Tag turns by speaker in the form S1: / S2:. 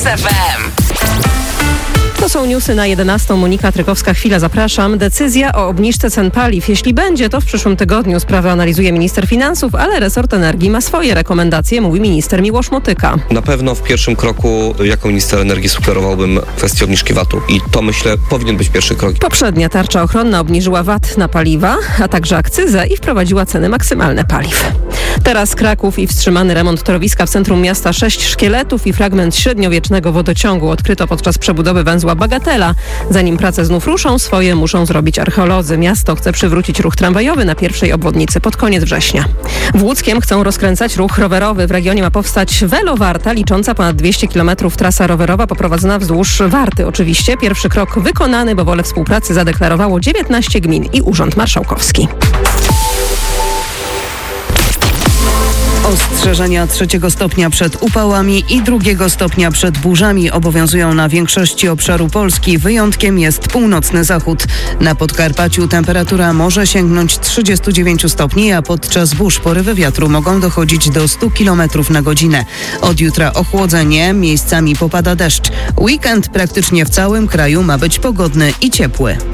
S1: FM.
S2: To są newsy na 11. Monika Trykowska-Chwila, zapraszam. Decyzja o obniżce cen paliw. Jeśli będzie, to w przyszłym tygodniu. Sprawę analizuje minister finansów, ale resort energii ma swoje rekomendacje, mówi minister Miłosz Motyka.
S3: Na pewno w pierwszym kroku jako minister energii sugerowałbym kwestię obniżki VAT-u i to, myślę, powinien być pierwszy krok.
S2: Poprzednia tarcza ochronna obniżyła VAT na paliwa, a także akcyzę i wprowadziła ceny maksymalne paliw. Teraz Kraków i wstrzymany remont torowiska w centrum miasta. 6 szkieletów i fragment średniowiecznego wodociągu odkryto podczas przebudowy węzła Bagatela. Zanim prace znów ruszą, swoje muszą zrobić archeolodzy. Miasto chce przywrócić ruch tramwajowy na pierwszej obwodnicy pod koniec września. W Łódzkiem chcą rozkręcać ruch rowerowy. W regionie ma powstać Velowarta, licząca ponad 200 km trasa rowerowa poprowadzona wzdłuż Warty. Oczywiście pierwszy krok wykonany, bo wolę współpracy zadeklarowało 19 gmin i Urząd Marszałkowski.
S4: Ostrzeżenia 3 stopnia przed upałami i 2 stopnia przed burzami obowiązują na większości obszaru Polski. Wyjątkiem jest północny zachód. Na Podkarpaciu temperatura może sięgnąć 39 stopni, a podczas burz porywy wiatru mogą dochodzić do 100 km na godzinę. Od jutra ochłodzenie, miejscami popada deszcz. Weekend praktycznie w całym kraju ma być pogodny i ciepły.